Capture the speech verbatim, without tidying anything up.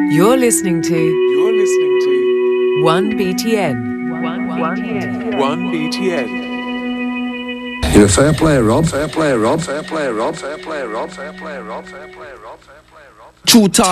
You're listening to You're listening to one B T N. one B T N. You're a fair player, Rob. Fair player, Rob. Fair player, Rob. Fair player, Rob. Fair player, Rob. Fair player, Rob. Fair player, Rob. True talk.